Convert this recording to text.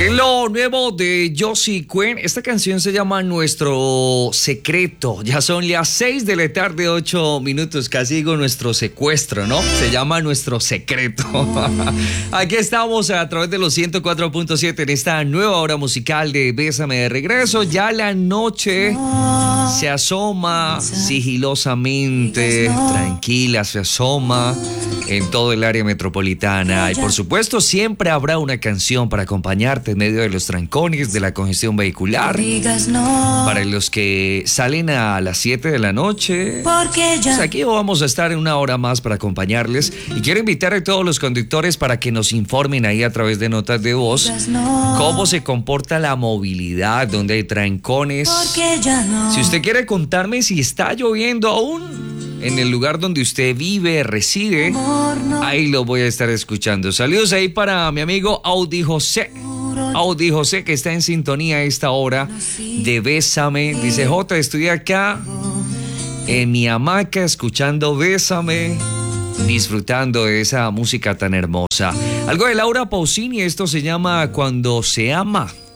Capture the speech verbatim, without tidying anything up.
Es lo nuevo de Josie Quinn. Esta canción se llama Nuestro Secreto. Ya son las seis de la tarde, ocho minutos. Casi digo nuestro secuestro, ¿no? Se llama Nuestro Secreto. Aquí estamos a través de los ciento cuatro punto siete en esta nueva hora musical de Bésame de regreso. Ya la noche se asoma sigilosamente, tranquila, se asoma en todo el área metropolitana. Y por supuesto, siempre habrá una canción para acompañarte en medio de los trancones, de la congestión vehicular. Para los que salen a las siete de la noche, pues aquí vamos a estar en una hora más para acompañarles. Y quiero invitar a todos los conductores para que nos informen ahí a través de notas de voz cómo se comporta la movilidad, donde hay trancones. Si usted quiere contarme si está lloviendo aún en el lugar donde usted vive, reside, ahí lo voy a estar escuchando. Saludos ahí para mi amigo Audi José. Audi José, que está en sintonía a esta hora de Bésame. Dice: J, estoy acá en mi hamaca escuchando Bésame, disfrutando de esa música tan hermosa. Algo de Laura Pausini, esto se llama Cuando se ama.